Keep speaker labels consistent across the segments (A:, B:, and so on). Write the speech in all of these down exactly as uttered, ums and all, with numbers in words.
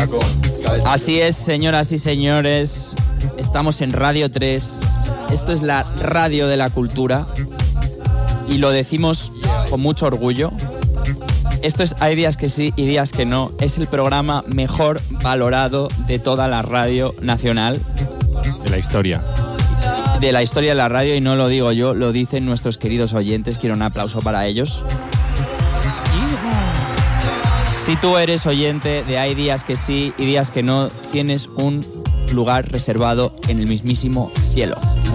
A: Paco. ¿Sabes?
B: Así es, señoras y señores. Estamos en Radio tres. Esto es la radio de la cultura. Y lo decimos con mucho orgullo. Esto es Hay días que sí y días que no. Es el programa mejor valorado de toda la radio nacional.
C: De la historia.
B: De la historia de la radio, y no lo digo yo, lo dicen nuestros queridos oyentes. Quiero un aplauso para ellos. Si tú eres oyente de Hay días que sí y días que no, tienes un lugar reservado en el mismísimo cielo.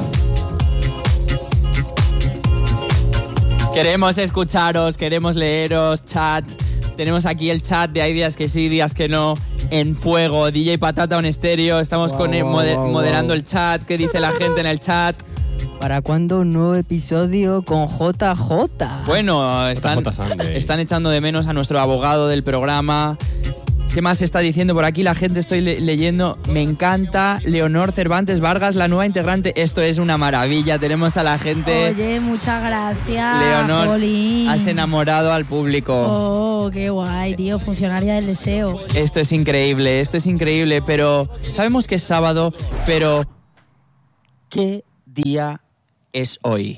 B: Queremos escucharos, queremos leeros, chat. Tenemos aquí el chat de Hay días que sí, días que no, en fuego. D J Patata on Stereo, estamos
D: wow,
B: con
D: wow,
B: moder
D: wow,
B: moderando
D: wow.
B: el chat. ¿Qué dice la gente en el chat?
D: ¿Para cuándo un nuevo episodio con J J?
B: Bueno, están, están echando de menos a nuestro abogado del programa. ¿Qué más se está diciendo por aquí? La gente estoy le leyendo. Me encanta Leonor Cervantes Vargas, la nueva integrante. Esto es una maravilla. Tenemos a la gente.
E: Oye, muchas gracias,
B: Leonor,
E: Jolín.
B: has enamorado al público.
E: Oh, qué guay, tío. Funcionaria del deseo.
B: Esto es increíble, esto es increíble. Pero sabemos que es sábado, pero ¿qué día es hoy?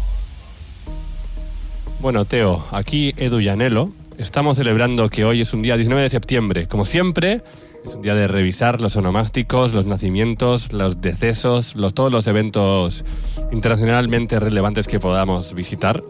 C: Bueno, Teo, aquí Edu Llanelo. Estamos celebrando que hoy es un día diecinueve de septiembre. Como siempre, es un día de revisar los onomásticos, los nacimientos, los decesos, los, todos los eventos internacionalmente relevantes que podamos visitar.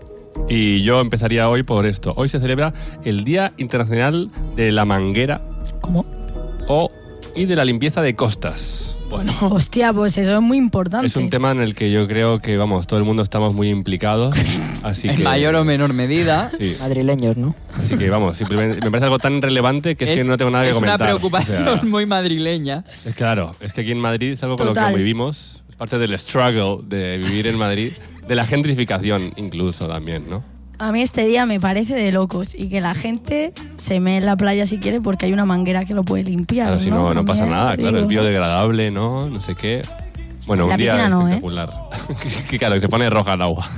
C: Y yo empezaría hoy por esto. Hoy se celebra el Día Internacional de la Manguera.
E: ¿Cómo?
C: O, y de la limpieza de costas.
E: Bueno, hostia, pues eso es muy importante.
C: Es un tema en el que yo creo que, vamos, todo el mundo estamos muy implicados. Así
B: en
C: que,
B: mayor o menor medida.
C: Sí.
D: Madrileños, ¿no?
C: Así que, vamos, simplemente me parece algo tan relevante que es, es que no tengo nada que comentar.
B: Es una preocupación
C: o sea,
B: muy madrileña.
C: Es claro, es que aquí en Madrid es algo con
E: Total.
C: lo que vivimos. Es parte del struggle de vivir en Madrid, de la gentrificación incluso también, ¿no?
E: A mí este día me parece de locos y que la gente se mee en la playa si quiere porque hay una manguera que lo puede limpiar.
C: Claro, si no, no,
E: También,
C: pasa nada, claro,
E: digo.
C: es biodegradable, ¿no? No sé qué. Bueno,
E: La
C: un día
E: piscina no, ¿eh?
C: espectacular. Que claro, que se pone roja el agua.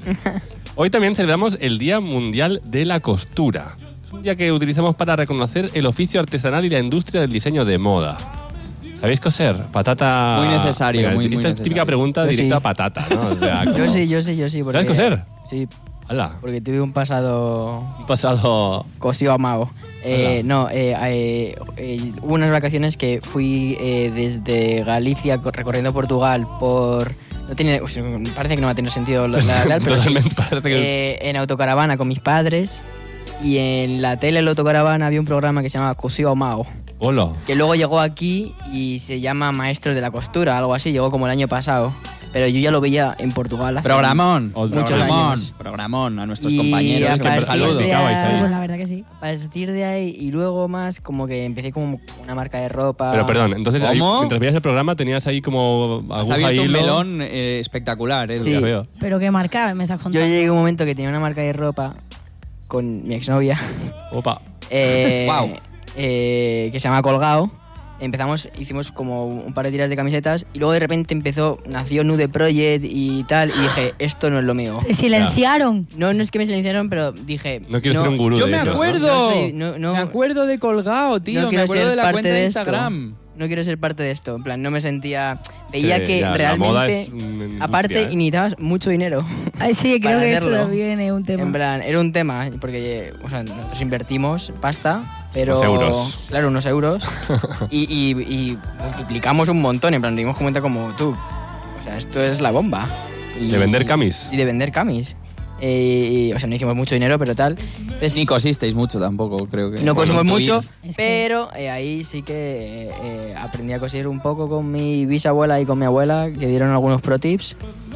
C: Hoy también celebramos el Día Mundial de la Costura. Es un día que utilizamos para reconocer el oficio artesanal y la industria del diseño de moda. ¿Sabéis coser? Patata...
B: Muy necesario,
C: Venga,
B: muy, muy
C: esta
B: necesario.
C: típica pregunta
D: Yo
C: directa
D: sí.
C: a patata, ¿no? O sea, como-
D: Yo sí, yo sí, yo sí. Porque,
C: ¿Sabes coser?
D: Sí,
C: ¡Hala!
D: porque tuve un pasado
C: Un pasado...
D: cosido a mago. Eh,
C: Hola.
D: no, eh, eh, eh, hubo unas vacaciones que fui eh, desde Galicia co- recorriendo Portugal por... No tiene, o sea, parece que no va a tener sentido la, la, la- pero sí,
C: Totalmente, parece que...
D: eh, en autocaravana con mis padres y en la tele, en la autocaravana, había un programa que se llama Cosido a Mao,
C: ¡Hola!
D: que luego llegó aquí y se llama Maestros de la Costura, algo así, llegó como el año pasado. Pero yo ya lo veía en Portugal hace
B: Programón.
C: Muchos
B: Programón.
D: años.
B: Programón. A nuestros
D: Y
B: compañeros.
D: a
B: Un
D: partir
B: saludo.
D: de
C: Explicabais ahí.
E: Pues la verdad que sí.
D: A partir de ahí y luego más como que empecé como una marca de ropa.
C: Pero perdón, entonces ahí,
B: ¿Cómo?
C: mientras veías el programa tenías ahí como
B: Has
C: aguja
B: abierto
C: y
B: un
C: hilo.
B: melón eh, espectacular, ¿eh?
D: Sí.
C: Ya veo.
E: Pero qué marca me estás
D: Yo
E: contando.
D: llegué a un momento que tenía una marca de ropa con mi exnovia
C: Opa.
D: eh,
B: Guau.
D: eh, que se llama Colgado. Empezamos, hicimos como un par de tiras de camisetas y luego de repente empezó, nació Nude Project y tal y dije, esto no es lo mío.
E: Te silenciaron.
D: No, no es que me silenciaron, pero dije...
C: No quiero ser un gurú
B: Yo
C: de
B: me
C: esos, ¿no?
B: acuerdo.
D: No soy- no- no-
B: me acuerdo de Colgado, tío.
D: no
B: me
D: quiero
B: acuerdo
D: ser
B: de la
D: parte
B: cuenta de,
D: de esto.
B: Instagram.
D: No quiero ser parte de esto. En plan, no me sentía... Veía
C: Sí,
D: que
C: ya, la moda
D: realmente...
C: es una industria,
D: aparte,
C: ¿eh?
D: y necesitabas mucho dinero.
E: Ay, sí, creo
D: Para
E: que eso
D: hacerlo.
E: también es un tema.
D: En plan, era un tema, porque o sea, nos invertimos pasta, pero...
C: Unos euros.
D: Claro, unos euros. y, y- y multiplicamos un montón, en plan, nos dimos cuenta como tú. O sea, esto es la bomba. Y-
C: ¿De vender camis?
D: Y de vender camis. Eh, y, o sea, no hicimos mucho dinero, pero tal. Pues,
B: Ni cosisteis mucho tampoco, creo que.
D: no
B: por
D: cosimos
B: intuir.
D: mucho,
E: Es que-
D: pero eh, ahí sí que eh, eh, aprendí a coser un poco con mi bisabuela y con mi abuela, que dieron algunos pro tips.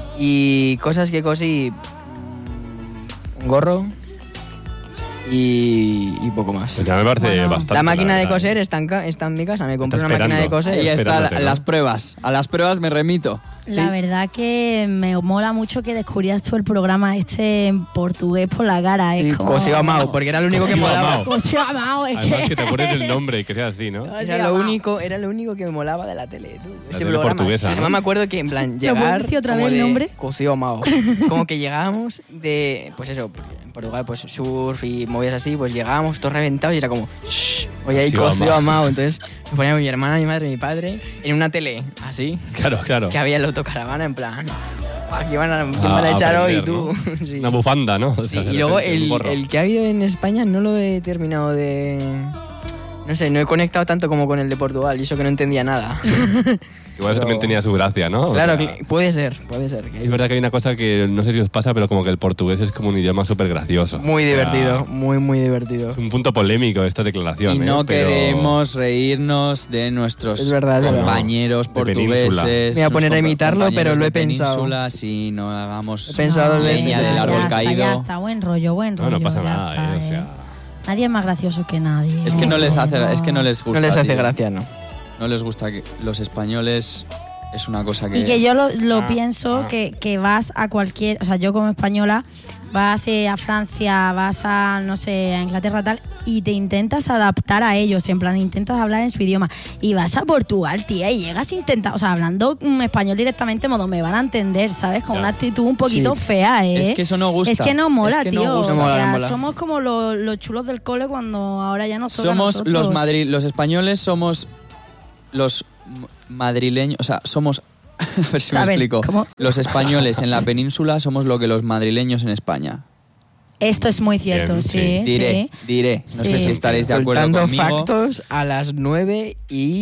D: Y cosas que cosí, mm, un gorro y, y poco más.
C: Pues ya me parece
E: Bueno.
C: bastante.
D: La máquina de
C: verdad.
D: coser está en, ca- está en mi casa, me compré
C: Está
D: una máquina de
C: esperando.
D: coser.
B: Ahí está
C: Esperándote,
B: la-
C: ¿no?
B: las pruebas. A las pruebas me remito.
E: La
D: Sí.
E: verdad que me mola mucho que descubrías tú el programa este en portugués por la cara. Es
D: Sí,
E: como...
D: cosido a mano, porque era lo único que
C: Cosido a
D: molaba.
C: mano.
E: Cosido a mano, es
C: Además
E: que...
C: que te pones el nombre y que sea así, ¿no?
E: Cosido
D: Era
E: a
D: lo,
E: mano.
D: único, era lo único que me molaba de la tele, tú. Ese
C: tele
D: programa.
C: portuguesa, ¿no?
D: Además me acuerdo que en plan
E: ¿Lo puedes
D: llegar
E: decir otra
D: como
E: vez el
D: de
E: nombre?
D: cosido a mano. Como que llegábamos de, pues eso, Portugal, pues surf y movidas así, pues llegábamos todos reventados y era como, shh, oye, hay
C: Así
D: cosas
C: va, ma.
D: amado. Entonces me ponía mi hermana, mi madre, mi padre en una tele, así,
C: Claro, claro.
D: que había la autocaravana en plan, aquí van a, ¿quién
C: A-
D: van a echar hoy?
C: aprender,
D: Tú.
C: ¿no?
D: Sí.
C: Una bufanda, ¿no? O
D: Sí,
C: sea, de
D: y luego
C: repente, un
D: el,
C: gorro.
D: el que ha habido en España no lo he terminado de... No sé, no he conectado tanto como con el de Portugal y eso que no entendía nada.
C: Igual eso
D: pero-
C: también tenía su gracia, ¿no? O
D: Claro,
C: sea,
D: que- puede ser, puede ser. que-
C: es verdad que hay una cosa que no sé si os pasa, pero como que el portugués es como un idioma súper gracioso.
D: Muy
C: O sea,
D: divertido, muy, muy divertido.
C: Es un punto polémico esta declaración.
B: Y no
C: ¿eh? Pero-
B: queremos reírnos de nuestros
D: Es verdad, es verdad.
B: compañeros
C: De península.
B: portugueses.
D: Me voy a poner a
B: sus
D: imitarlo,
B: compañeros
D: pero lo
B: de
D: he pensado.
B: península, sí, no hagamos
D: He pensado
E: No,
D: en
B: leña
D: ya
B: del
E: ya
B: árbol
E: está,
B: caído.
E: Ya está, buen rollo, buen
C: No,
E: rollo.
C: no pasa
E: ya
C: nada,
E: está,
C: ¿eh? O
E: ¿eh?
C: sea,
E: Nadie es más gracioso que nadie.
B: Es que no les hace,
E: No.
B: es que no les gusta.
D: No les hace
B: tío.
D: gracia, ¿no?
B: No les gusta que los españoles es una cosa que
E: Y que yo lo, lo
C: Ah,
E: pienso
C: ah.
E: que, que vas a cualquier, o sea, yo como española, vas eh, a Francia, vas a, no sé, a Inglaterra tal, y te intentas adaptar a ellos, en plan, intentas hablar en su idioma. Y vas a Portugal, tía, y llegas intentando, o sea, hablando mm, español directamente, modo, me van a entender, ¿sabes? Con
C: Ya.
E: una actitud un poquito
D: Sí.
E: fea, ¿eh?
B: Es que eso no gusta.
E: Es que no mola,
B: Es que no
E: tío.
B: gusta.
E: O
D: No mola,
E: sea,
D: no mola.
E: somos como lo- los chulos del cole cuando ahora ya nos toca a
B: somos
E: nosotros.
B: los Madrid, los españoles somos los m- madrileños, o sea, somos a ver si me
E: A ver,
B: explico.
E: ¿cómo?
B: Los españoles en la península somos lo que los madrileños en España.
E: Esto es muy cierto,
C: Bien,
E: sí,
C: sí.
B: Diré,
E: sí.
B: diré. No
E: Sí.
B: sé si estaréis de acuerdo
D: Soltando
B: conmigo.
D: factos a las nueve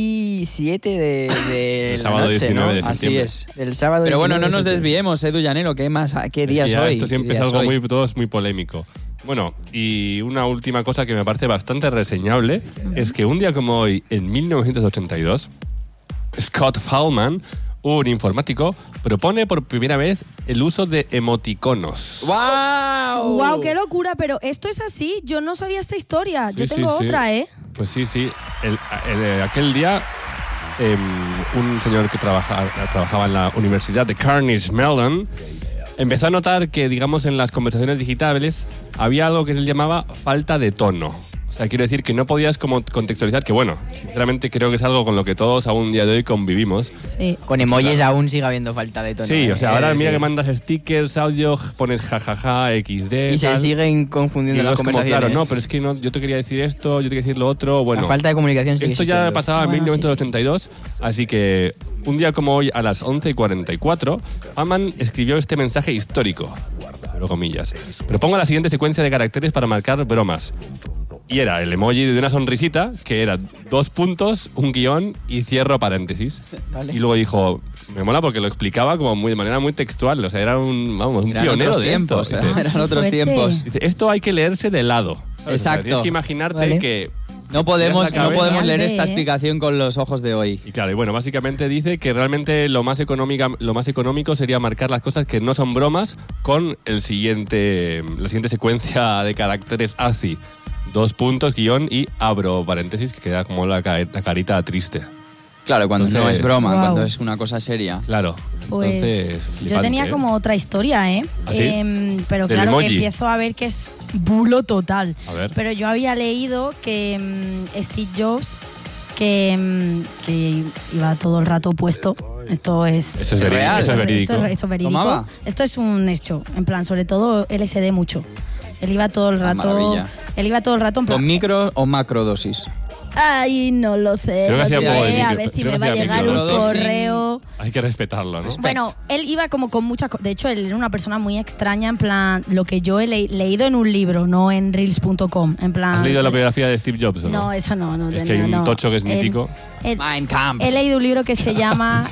D: y siete de, de
C: El
D: la
C: sábado
D: noche,
C: diecinueve
D: ¿no?
C: de
B: Así
C: septiembre.
B: es.
D: Del sábado
B: Pero bueno, no
D: diecinueve
B: nos
D: de septiembre.
B: desviemos, Edu Llanero. ¿Qué más? ¿Qué día
C: Es
B: es
C: que ya
B: hoy?
C: Esto siempre
B: ¿Qué
C: es
B: día
C: algo
B: hoy?
C: muy, todo es muy polémico. Bueno, y una última cosa que me parece bastante reseñable es que un día como hoy, en mil novecientos ochenta y dos, Scott Fahlman, un informático, propone por primera vez el uso de emoticonos.
B: ¡Wow!
E: Wow, qué locura, pero esto es así. Yo no sabía esta historia.
C: Sí,
E: Yo
C: sí,
E: tengo
C: sí.
E: otra, ¿eh?
C: Pues sí, sí. El- el- aquel día, em, un señor que trabaja, trabajaba en la Universidad de Carnegie Mellon empezó a notar que, digamos, en las conversaciones digitales había algo que se llamaba falta de tono. O sea, quiero decir que no podías como contextualizar, que bueno, sinceramente creo que es algo con lo que todos a un día de hoy convivimos.
E: Sí.
D: Con emojis aún sigue habiendo falta de tono.
C: Sí,
D: ¿eh?
C: o sea, ahora
D: Es
C: mira que
D: decir,
C: mandas stickers, audio, pones jajaja, equis de.
D: Y se
C: tal.
D: siguen
C: Y
D: confundiendo
C: luego
D: las
C: es como,
D: conversaciones.
C: claro, no, pero es que no, yo te quería decir esto, yo te quería decir lo otro. Bueno,
D: La falta de comunicación sigue
C: esto ya
D: existiendo.
C: pasaba en
E: Bueno,
C: mil novecientos ochenta y dos, así que un día como hoy, a las once y cuarenta y cuatro, Fahlman escribió este mensaje histórico, abro comillas. Propongo la siguiente secuencia de caracteres para marcar bromas. Y era el emoji de una sonrisita, que era dos puntos, un guión y cierro paréntesis.
D: Vale.
C: Y luego dijo, me mola porque lo explicaba como muy, de manera muy textual, o sea, era un, vamos, un
B: Eran
C: pionero
B: otros
C: de
B: tiempos,
C: esto.
B: ¿eh?
C: Dice,
B: Eran otros
E: Fuerte.
B: tiempos.
C: dice, esto hay que leerse de lado. ¿sabes? O sea,
B: Exacto.
C: tienes que imaginarte
D: Vale.
C: que
B: No podemos,
C: Tiras la
B: no
C: cabeza.
B: podemos leer esta
E: ¿eh?
B: explicación con los ojos de hoy.
C: Y claro, y bueno, básicamente dice que realmente lo más, económica, lo más económico sería marcar las cosas que no son bromas con el siguiente, la siguiente secuencia de caracteres A C I. Dos puntos, guión y abro paréntesis, que queda como la, ca- la carita triste.
B: Claro, cuando no
C: Entonces-
B: es broma,
E: Wow.
B: cuando es una cosa seria.
C: Claro.
E: Pues
C: Entonces,
E: yo
C: flipante,
E: tenía
C: ¿eh?
E: como otra historia, ¿eh?
C: ¿Ah, sí?
E: Em, pero
C: Del
E: claro
C: emoji.
E: que empiezo a ver que es bulo total.
C: A ver.
E: Pero yo había leído que em, Steve Jobs, que, em, que iba todo el rato puesto. Esto es...
C: Eso es,
B: Es
C: verídico,
B: real.
C: eso es verídico.
E: Esto, es- esto es verídico.
B: ¿Tomaba?
E: Esto es un hecho. En plan, sobre todo L S D mucho. Él iba todo el
B: Ah,
E: rato...
B: maravilla.
E: Él iba todo el rato en plan...
B: ¿Con micro o macrodosis?
E: Ay, no lo sé.
C: Creo que
E: no
C: hacía
E: sé,
C: poco de micro-
E: a ver si
C: creo
E: me
C: que
E: va a
C: hacía
E: llegar un
B: microdosis.
E: correo...
C: Hay que respetarlo, ¿no?
E: Bueno, él iba como con muchas cosas. De hecho, él era una persona muy extraña, en plan, lo que yo he le- leído en un libro, no en reels punto com. En plan.
C: ¿Has leído la biografía de Steve Jobs o no?
E: No, eso no, no.
C: Es
E: no,
C: que hay un
E: no.
C: tocho que es
E: Él-
C: mítico.
E: él-
B: Mein Kampf.
E: He leído un libro que se llama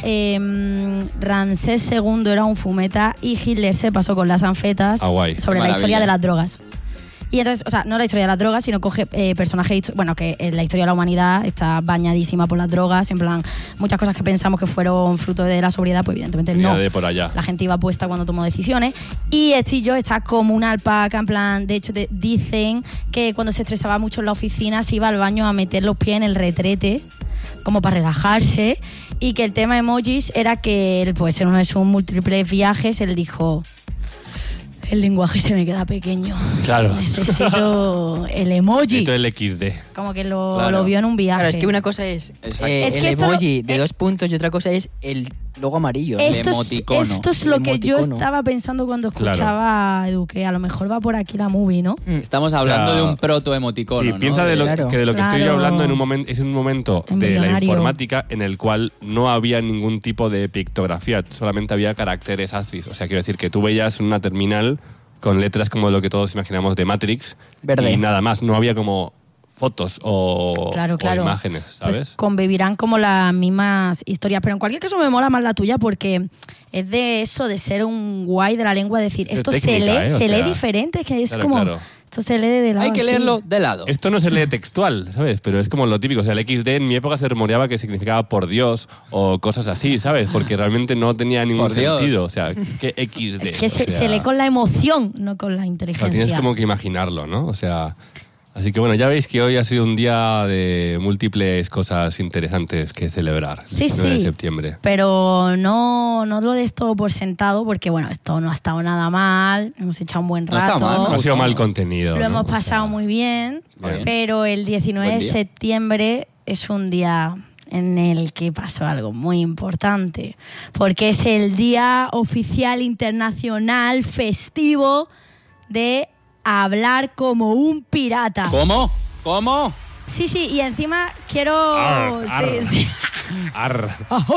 E: eh, Ramsés segundo era un fumeta y Hitler se pasó con las anfetas
C: Ah, guay.
E: sobre la
B: Maravilla.
E: historia de las drogas. Y entonces, o sea, no la historia de las drogas, sino coge eh, personajes, histo- bueno, que en la historia de la humanidad está bañadísima por las drogas, en plan, muchas cosas que pensamos que fueron fruto de la sobriedad, pues evidentemente
C: Venía
E: no.
C: de por allá.
E: La gente iba puesta cuando tomó decisiones. Y Steve Jobs está como una alpaca, en plan, de hecho te dicen que cuando se estresaba mucho en la oficina se iba al baño a meter los pies en el retrete, como para relajarse, y que el tema emojis era que él, pues en uno de sus múltiples viajes, él dijo... el lenguaje se me queda pequeño.
C: Claro.
E: Necesito el emoji.
C: Necesito el equis de.
E: Como que lo,
B: Claro.
E: lo vio en un viaje.
D: Claro, es que una cosa es eh,
E: Es
D: el
E: que esto lo-
D: emoji de
E: eh,
D: dos puntos y otra cosa es el logo amarillo. ¿no?
B: El
E: Esto es,
B: emoticono.
E: esto es
D: El
E: lo que yo
D: emoticono.
E: estaba pensando cuando
C: Claro.
E: escuchaba a Edu, que a lo mejor va por aquí la movie, ¿no?
D: Mm.
B: Estamos hablando
C: O sea,
B: de un proto-emoticono,
C: Sí,
B: ¿no?
C: piensa de lo,
D: Claro.
C: que de lo que estoy
E: Claro.
C: hablando en un momento, es un momento
E: En
C: de la
E: millonario.
C: informática en el cual no había ningún tipo de pictografía, solamente había caracteres ASCII. O sea, quiero decir que tú veías una terminal con letras como lo que todos imaginamos de Matrix
D: Verde.
C: y nada más, no había como fotos o,
E: Claro,
C: o
E: claro.
C: imágenes, ¿sabes?
E: Pues convivirán como las mismas historias. Pero en cualquier caso me mola más la tuya porque es de eso, de ser un guay de la lengua, decir,
C: De
E: esto se
C: técnica,
E: lee,
C: ¿eh? O
E: se lee
C: sea,
E: diferente, es que es
C: claro,
E: como,
C: claro.
E: esto se lee de lado.
B: Hay que
E: así.
B: leerlo de lado.
C: Esto no se lee textual, ¿sabes? Pero es como lo típico. O sea, el equis de en mi época se rumoreaba que significaba por Dios o cosas así, ¿sabes? Porque realmente no tenía ningún
B: Por Dios.
C: sentido. O sea, ¿qué equis de?
E: Es que
C: O
E: se,
C: sea,
E: se lee con la emoción, no con la
C: o
E: inteligencia.
C: sea, tienes como que imaginarlo, ¿no? O sea, así que bueno, ya veis que hoy ha sido un día de múltiples cosas interesantes que celebrar.
E: Sí,
C: el nueve
E: sí.
C: de septiembre.
E: Pero no, no lo des todo por sentado porque, bueno, esto no ha estado nada mal, hemos echado un buen
B: No
E: rato.
B: está mal, me
C: No ha
B: gusta.
C: sido mal contenido.
E: Lo
C: ¿no?
E: hemos
C: O sea,
E: pasado muy bien,
C: bien.
E: pero el diecinueve
B: Buen
E: de
B: día.
E: septiembre es un día en el que pasó algo muy importante, porque es el Día Oficial Internacional Festivo de hablar como un pirata.
B: ¿Cómo? ¿Cómo?
E: Sí, sí, y encima quiero...
C: Ar,
E: sí,
C: ar.
E: sí.
C: Ar.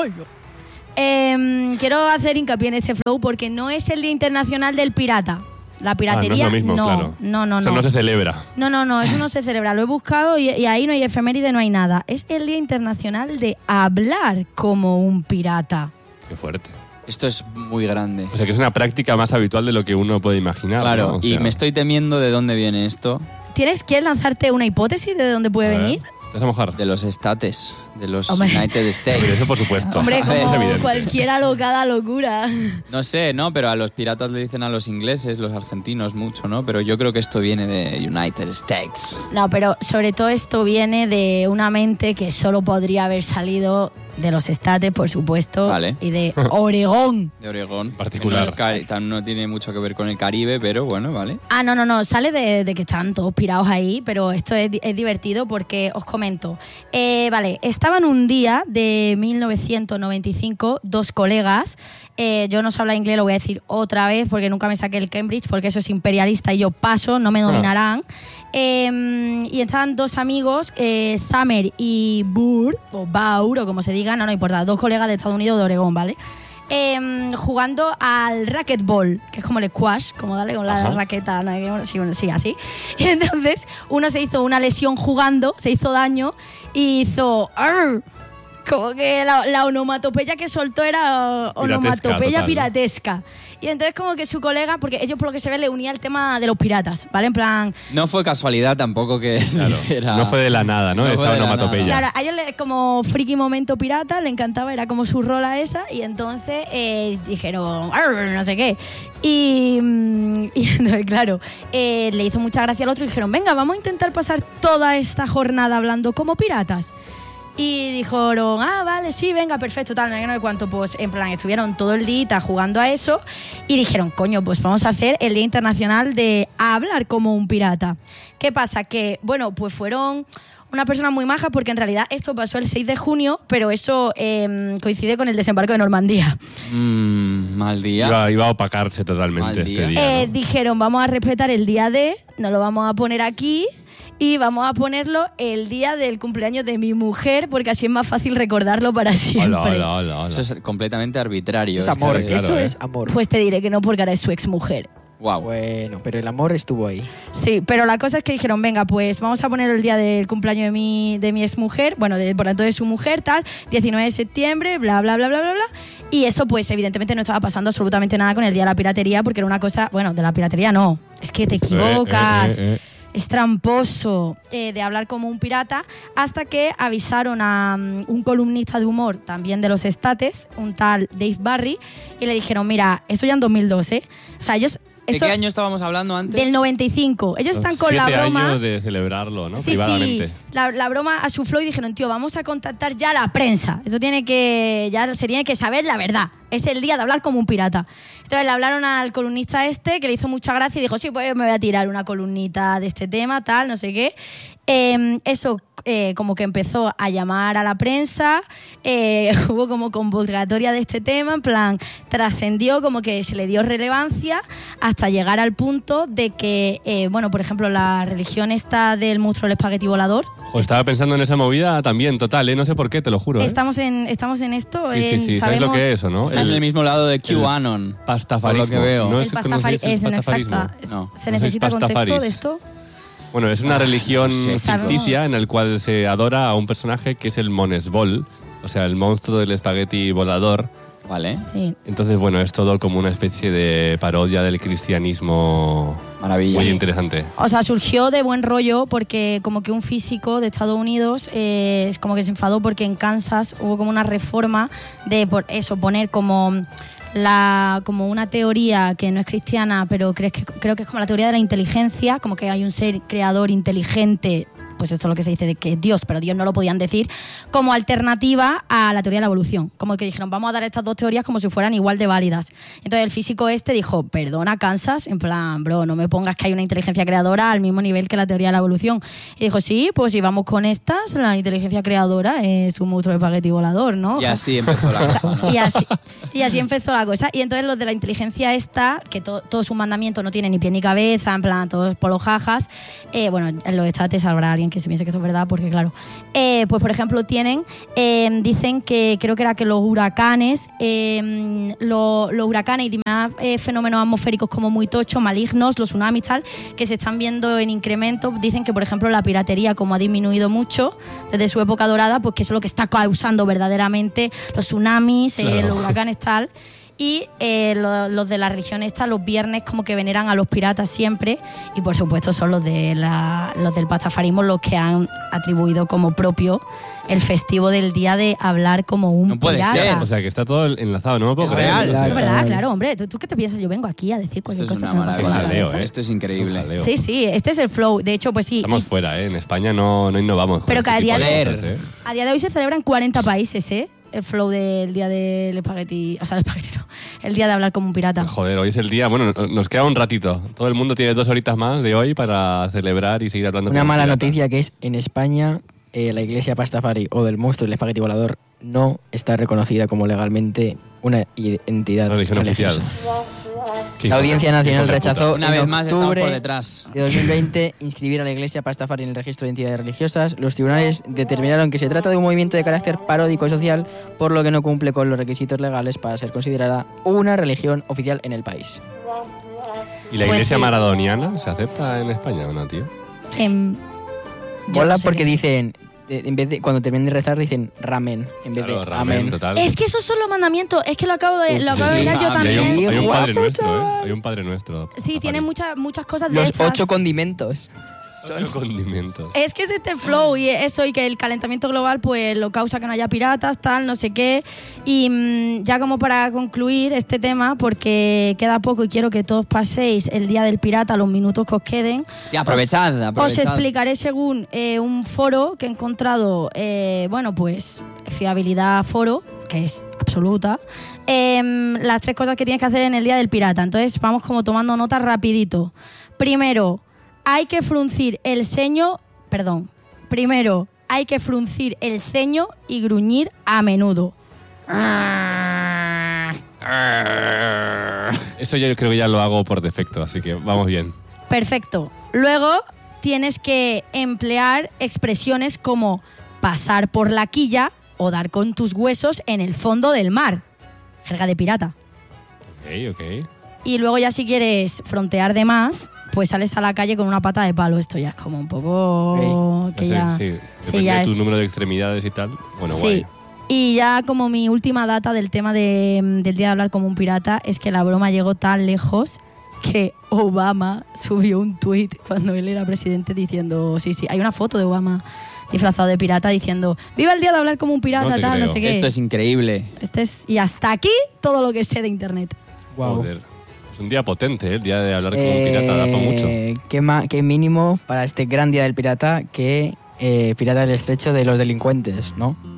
E: Em, quiero hacer hincapié en este flow porque no es el Día Internacional del Pirata. La
C: Ah, no es
E: piratería
C: lo mismo,
E: no,
C: claro.
E: no, no,
C: Eso
E: no.
C: no se celebra.
E: No, no, no, eso no se celebra. Lo he buscado y, y ahí no hay efeméride, no hay nada. Es el Día Internacional de hablar como un pirata.
C: Qué fuerte.
B: Esto es muy grande.
C: O sea, que es una práctica más habitual de lo que uno puede imaginar.
B: Claro,
C: ¿no? O
B: y
C: sea,
B: me estoy temiendo de dónde viene esto.
E: ¿Tienes que lanzarte una hipótesis de dónde puede
C: a ver,
E: venir?
C: ¿Te vas a mojar?
B: De los estates, de los
E: Hombre.
B: United States.
C: Pero eso por supuesto.
E: Hombre,
C: Eso es
E: como
C: evidente.
E: cualquier alocada locura.
B: No sé, ¿no? Pero a los piratas le dicen a los ingleses, los argentinos mucho, ¿no? Pero yo creo que esto viene de United States.
E: No, pero sobre todo esto viene de una mente que solo podría haber salido de los estates, por supuesto,
B: Vale.
E: y de Oregón.
B: De Oregón.
C: Particular.
B: Que No, es cari- tan- no tiene mucho que ver con el Caribe, pero bueno, vale.
E: Ah, no, no, no, sale de, de que están todos pirados ahí, pero esto es, di- es divertido porque os comento. Eh, vale, estaban un día de mil novecientos noventa y cinco dos colegas, eh, yo no sé hablar inglés, lo voy a decir otra vez porque nunca me saqué el Cambridge porque eso es imperialista y yo paso, no me dominarán. Eh, y estaban dos amigos, eh, Summer y Burr, o Baur, o como se diga, no, no importa, dos colegas de Estados Unidos de Oregón, ¿vale? Eh, jugando al racquetball, que es como el squash, como darle con la
C: Ajá.
E: raqueta, ¿no? sí, bueno, sí, así. Y entonces uno se hizo una lesión jugando, se hizo daño y hizo... "Arr", como que la, la onomatopeya que soltó era onomatopeya
C: total.
E: piratesca. Y entonces como que su colega, porque ellos por lo que se ve le unía el tema de los piratas, ¿vale? En plan,
B: No fue casualidad tampoco que
C: Claro.
B: dijera...
C: No fue de la nada, ¿no?
B: No fue
C: Esa
B: de la
C: onomatopeya.
E: claro, a ellos le- como friki momento pirata, le encantaba, era como su rola esa, y entonces eh, dijeron, "Arr", no sé qué. Y, mm, y entonces, claro, eh, le hizo mucha gracia al otro y dijeron, venga, vamos a intentar pasar toda esta jornada hablando como piratas. Y dijeron, ah, vale, sí, venga, perfecto, tal, no sé cuánto. Pues en plan, estuvieron todo el día jugando a eso y dijeron, coño, pues vamos a hacer el Día Internacional de hablar como un pirata. ¿Qué pasa? Que, bueno, pues fueron una persona muy maja porque en realidad esto pasó el seis de junio, pero eso eh, coincide con el desembarco de Normandía.
B: Mm, mal día.
C: Iba, iba a opacarse totalmente
B: Mal
C: este
B: día.
C: día.
E: Eh,
C: ¿no?
E: dijeron, vamos a respetar el día de, no lo vamos a poner aquí y vamos a ponerlo el día del cumpleaños de mi mujer porque así es más fácil recordarlo para siempre.
C: Hola, hola, hola, hola.
B: Eso es completamente arbitrario.
D: Eso es amor,
B: Este-
C: claro,
D: eso
C: ¿eh?
D: es amor.
E: Pues te diré que no porque ahora es su exmujer.
B: Wow.
D: Bueno, pero el amor estuvo ahí.
E: Sí, pero la cosa es que dijeron, venga, pues vamos a poner el día del cumpleaños de mi, de mi exmujer, bueno, de, por tanto de su mujer, tal, diecinueve de septiembre, bla, bla, bla, bla, bla, bla. Y eso, pues, evidentemente no estaba pasando absolutamente nada con el Día de la Piratería, porque era una cosa, bueno, de la piratería no, es que te equivocas.
C: Eh, eh, eh, eh.
E: Es tramposo eh, de hablar como un pirata, hasta que avisaron a um, un columnista de humor, también de los estates, un tal Dave Barry, y le dijeron, mira, esto ya en dos mil doce, o sea, ellos...
B: ¿De
E: esto-
B: qué año estábamos hablando antes?
E: Del noventa y cinco. Ellos están con la
C: Siete
E: broma...
C: años de celebrarlo, ¿no?
E: Sí,
C: Privadamente.
E: sí, la, la broma a su flow y dijeron, tío, vamos a contactar ya a la prensa. Esto tiene que, ya se tiene que saber la verdad. es el día de hablar como un pirata. Entonces le hablaron al columnista este, que le hizo mucha gracia y dijo, sí, pues me voy a tirar una columnita de este tema, tal, no sé qué. Eh, eso eh, como que empezó a llamar a la prensa, eh, hubo como convocatoria de este tema, en plan, trascendió, como que se le dio relevancia hasta llegar al punto de que, eh, bueno, por ejemplo, la religión esta del monstruo del espagueti volador.
C: O estaba pensando en esa movida también, total, ¿eh? No sé por qué, te lo juro. ¿eh?
E: Estamos en estamos en esto.
C: Sí, sí,
E: en,
C: sí, ¿sabes
E: sabemos,
C: lo que es eso, no?
B: Estás
C: El-
B: en el mismo lado de QAnon.
C: Pastafarismo.
B: Por lo que veo.
C: ¿No
E: el
C: es-
E: pastafari,
C: conocéis el
E: es, no,
C: pastafarismo?
E: exacto.
B: No.
E: ¿Se
C: ¿No
E: necesita
C: sois
E: contexto
C: pastafaris?
E: de esto?
C: Bueno, es una religión
B: sí,
C: ficticia en la cual se adora a un personaje que es el Monesbol, o sea, el monstruo del espagueti volador.
B: Vale.
E: Sí.
C: Entonces, bueno, es todo como una especie de parodia del cristianismo
B: Maravilla.
C: muy interesante.
E: O sea, surgió de buen rollo porque como que un físico de Estados Unidos eh, es como que se enfadó porque en Kansas hubo como una reforma de por eso poner como la como una teoría que no es cristiana, pero crees que, creo que es como la teoría de la inteligencia, como que hay un ser creador inteligente, pues esto es lo que se dice de que es Dios, pero Dios no lo podían decir, como alternativa a la teoría de la evolución. Como que dijeron, vamos a dar estas dos teorías como si fueran igual de válidas. Entonces el físico este dijo, perdona Kansas, en plan, bro, no me pongas que hay una inteligencia creadora al mismo nivel que la teoría de la evolución. Y dijo, sí, pues si vamos con estas, la inteligencia creadora es un monstruo de espagueti volador, ¿no?
B: Y así empezó la cosa, ¿no?
E: Y así, y así empezó la cosa. Y entonces los de la inteligencia esta, que to, todo su mandamiento no tiene ni pie ni cabeza, en plan, todos por los jajas, eh, bueno, en los estates habrá alguien que se piense que esto es verdad, porque claro, eh, pues por ejemplo tienen, eh, dicen que creo que era que los huracanes, eh, lo, los huracanes y demás eh, fenómenos atmosféricos como muy tochos, malignos, los tsunamis tal, que se están viendo en incremento, dicen que por ejemplo la piratería como ha disminuido mucho desde su época dorada, pues que eso es lo que está causando verdaderamente los tsunamis, eh,
C: Claro.
E: los huracanes tal. Y eh, lo- los de la religión esta, los viernes como que veneran a los piratas siempre, y por supuesto son los, de la, los del pastafarismo los que han atribuido como propio el festivo del día de hablar como un
B: No puede
E: pirata.
B: ser.
C: O sea, que está todo enlazado, no me puedo
B: Es
C: creer.
B: real.
C: O sea,
E: Eso es verdad,
D: Claro.
E: claro, hombre. ¿Tú, ¿Tú qué te piensas? Yo vengo aquí a decir
B: Esto
E: cualquier
B: es
E: cosa.
B: una
E: se me pasa por la
B: maravilla.
C: jaleo,
E: cabeza.
C: ¿eh?
B: Esto es increíble.
C: Jaleo.
E: Sí, sí, este es el flow. De hecho, pues sí.
C: Estamos
E: y-
C: fuera, ¿eh? En España no, no innovamos. con
E: Pero
C: este
E: cada
C: tipo
E: día
C: de
B: de-
C: cosas, ¿eh?
E: A día de hoy se celebra en cuarenta países, ¿eh? El flow del día del espagueti. O sea, el espagueti no. El día de hablar como un pirata.
C: Joder, hoy es el día. Bueno, nos queda un ratito. Todo el mundo tiene dos horitas más de hoy para celebrar y seguir hablando.
D: Una
C: con
D: mala
C: pirata.
D: noticia que es en España eh, la iglesia Pastafari o del monstruo del espagueti volador no está reconocida como legalmente una i- entidad
C: Religión
D: religiosa.
C: oficial. Qué
D: La
C: hijos-
D: Audiencia
C: qué
D: Nacional
C: hijos de puta.
D: rechazó
B: Una
D: en
B: vez más estamos
D: octubre
B: por detrás.
D: de dos mil veinte inscribir a la iglesia Pastafari en el registro de entidades religiosas. Los tribunales determinaron que se trata de un movimiento de carácter paródico y social, por lo que no cumple con los requisitos legales para ser considerada una religión oficial en el país.
C: ¿Y la
E: Pues
C: iglesia
E: sí.
C: maradoniana se acepta en España o no, tío?
E: Em, yo
D: Mola
E: no sé
D: porque
E: qué es.
D: dicen, eh, en vez de cuando terminan de rezar dicen ramen en vez
C: Claro,
D: de
C: ramen,
D: amén.
C: total.
E: Es que esos son los mandamientos. Es que lo acabo de, lo acabo de
D: Sí.
E: mirar yo
B: Ah,
C: Y hay
E: también.
C: un, hay un
D: Guapo,
C: padre nuestro, ¿eh?
D: chaval.
C: Hay un padre nuestro.
E: Sí, tiene muchas muchas cosas de
D: Los
E: estas.
D: ocho condimentos.
C: Ocho condimentos.
E: Es que es este flow y eso, y que el calentamiento global pues lo causa que no haya piratas, tal, no sé qué. Y mm, ya como para concluir este tema, porque queda poco y quiero que todos paséis el día del pirata, los minutos que os queden,
B: Sí, aprovechad,
E: os
B: aprovechad.
E: explicaré según eh, un foro que he encontrado, eh, bueno, pues fiabilidad foro, que es absoluta, em, las tres cosas que tienes que hacer en el día del pirata. Entonces vamos como tomando nota rapidito. Primero, hay que fruncir el ceño, perdón, primero hay que fruncir el ceño y gruñir a menudo.
C: Eso yo creo que ya lo hago por defecto, así que vamos bien.
E: Perfecto. Luego tienes que emplear expresiones como pasar por la quilla o dar con tus huesos en el fondo del mar. Jerga de pirata.
C: Ok, ok.
E: Y luego ya si quieres frontear de más, pues sales a la calle con una pata de palo. Esto ya es como un poco...
C: No
E: que
C: sé,
E: ya...
C: sí,
E: sí,
C: depende
E: ya
C: de tu
E: es-
C: número de extremidades y tal. Bueno,
E: Sí.
C: guay.
E: Y ya como mi última data del tema de, del día de hablar como un pirata es que la broma llegó tan lejos que Obama subió un tuit cuando él era presidente diciendo, sí, sí, hay una foto de Obama disfrazado de pirata diciendo, viva el día de hablar como un pirata,
C: No te
E: tal, no
C: creo.
E: sé qué.
B: Esto es increíble.
E: Este es, y hasta aquí todo lo que sé de internet.
D: Guau.
C: Joder. Es un día potente, ¿eh? El día de hablar como un pirata, da para mucho.
D: Eh, ¿qué, ma- qué mínimo para este gran día del pirata que eh, Pirata del Estrecho de los delincuentes, ¿no?